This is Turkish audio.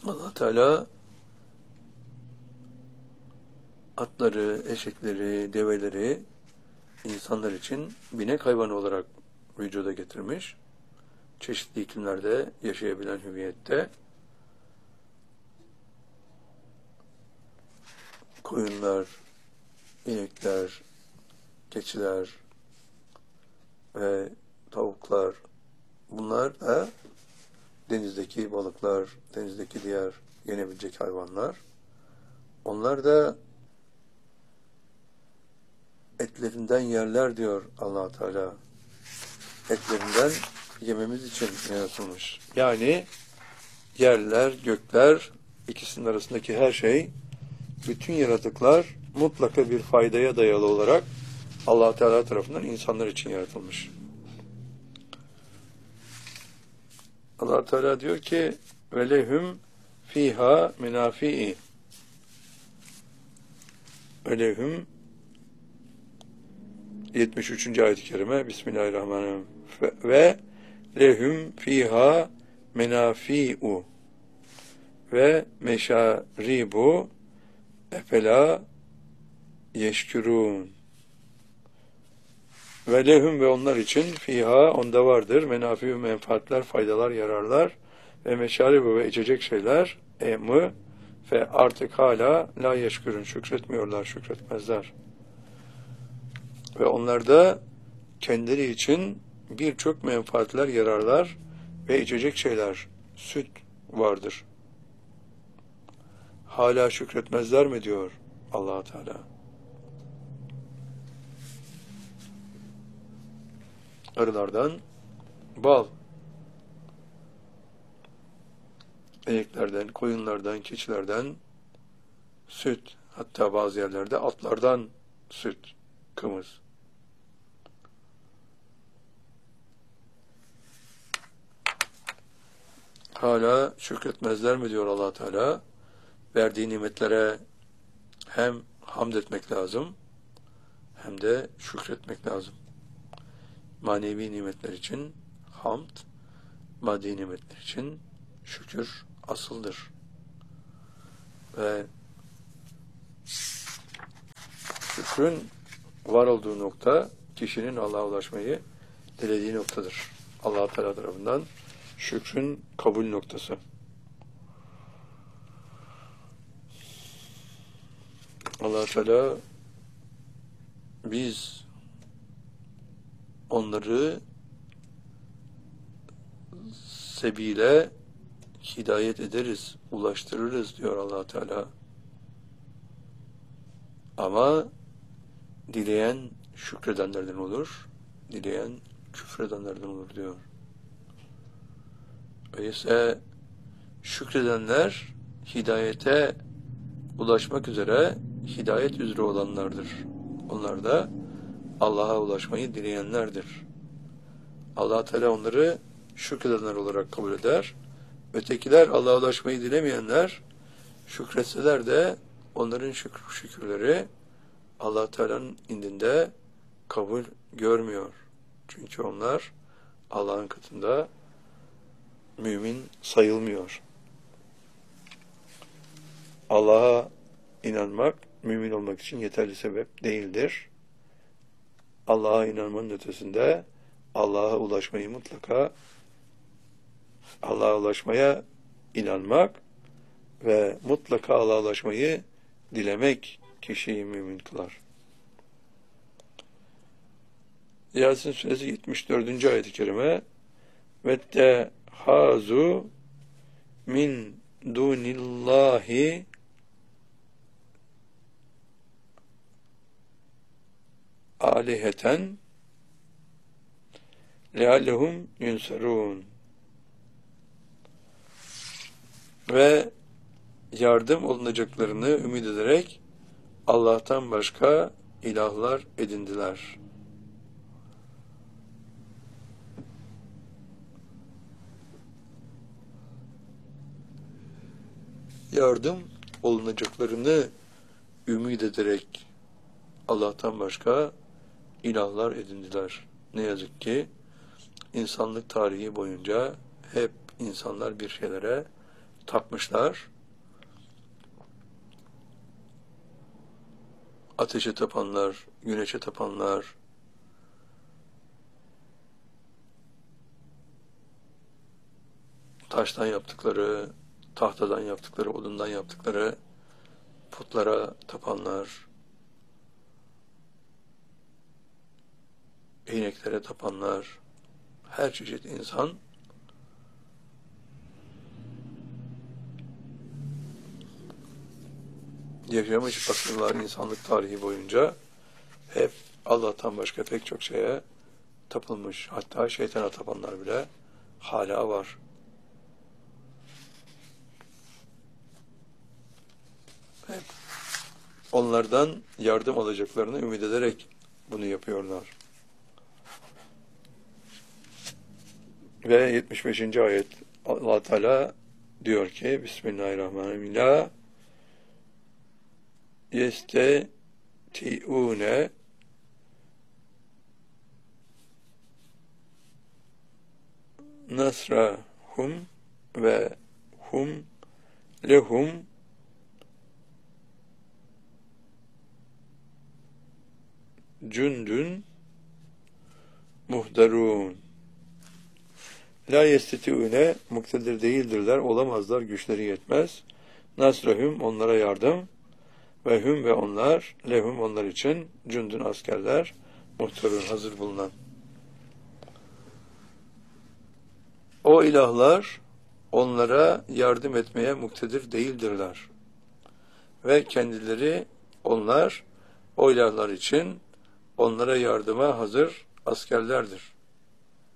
Allah Teala atları, eşekleri, develeri insanlar için binek hayvanı olarak vücuda getirmiş. Çeşitli iklimlerde yaşayabilen hüviyette koyunlar, inekler, keçiler ve tavuklar, bunlar da denizdeki balıklar, denizdeki diğer yenebilecek hayvanlar. Onlar da etlerinden yerler diyor Allah Teala. Etlerinden yememiz için yaratılmış. Yani yerler, gökler, ikisinin arasındaki her şey, bütün yaratıklar mutlaka bir faydaya dayalı olarak Allah Teala tarafından insanlar için yaratılmış. Allah Teala diyor ki ve lehum fiha menafi'i ve lehum 73. ayet-i kerime Bismillahirrahmanirrahim ve lehum fiha menafi'u ve meşaribu efela yeşkürün ve lehum ve onlar için fiha onda vardır menafi'u menfaatler, faydalar, yararlar ve meşaribu ve içecek şeyler mı ve artık hala la yeşkürün şükretmiyorlar, şükretmezler. Ve onlarda kendileri için birçok menfaatler, yararlar ve içecek şeyler, süt vardır. Hala şükretmezler mi diyor Allah Teala. Arılardan bal, ineklerden, koyunlardan, keçilerden süt, hatta bazı yerlerde atlardan süt, kımız. Hala şükretmezler mi diyor Allah Teala. Verdiği nimetlere hem hamd etmek lazım hem de şükretmek lazım. Manevi nimetler için hamd, maddi nimetler için şükür asıldır. Ve şükrün var olduğu nokta kişinin Allah'a ulaşmayı dilediği noktadır. Allah Teala tarafından şükrün kabul noktası. Allah Teala biz onları sebile hidayet ederiz, ulaştırırız diyor Allah Teala. Ama dileyen şükredenlerden olur, dileyen küfredenlerden olur diyor. Öyleyse şükredenler hidayete ulaşmak üzere hidayet üzere olanlardır. Onlar da Allah'a ulaşmayı dileyenlerdir. Allah Teala onları şükredenler olarak kabul eder. Ötekiler Allah'a ulaşmayı dilemeyenler şükretseler de onların şükürleri Allah Teala'nın indinde kabul görmüyor. Çünkü onlar Allah'ın katında mümin sayılmıyor. Allah'a inanmak mümin olmak için yeterli sebep değildir. Allah'a inanmanın ötesinde Allah'a ulaşmayı mutlaka Allah'a ulaşmaya inanmak ve mutlaka Allah'a ulaşmayı dilemek kişiyi mümin kılar. Yasin Suresi 74. ayet-i kerime vettehazu min dunillahi aliheten leallehum yunsarun ve yardım olunacaklarını ümit ederek Allah'tan başka ilahlar edindiler. Yardım olunacaklarını ümit ederek Allah'tan başka ilahlar edindiler. Ne yazık ki insanlık tarihi boyunca hep insanlar bir şeylere tapmışlar. Ateşe tapanlar, güneşe tapanlar, taştan yaptıkları, tahtadan yaptıkları, odundan yaptıkları putlara tapanlar, ineklere tapanlar, her çeşit insan yaşamış asırlar insanlık tarihi boyunca hep Allah'tan başka pek çok şeye tapılmış. Hatta şeytana tapanlar bile hala var. Hep onlardan yardım alacaklarını ümit ederek bunu yapıyorlar. Ve 75. ayet Allah Teala diyor ki Bismillahirrahmanirrahim. La yesteti'une nasrahum ve hum lehum cündün muhdarun. La yesteti'une muktedir değildirler, olamazlar, güçleri yetmez. Nasrahum onlara yardım ve hum ve onlar lehum onlar için cündün askerler muhtarun hazır bulunan. O ilahlar onlara yardım etmeye muktedir değildirler. Ve kendileri onlar o ilahlar için onlara yardıma hazır askerlerdir.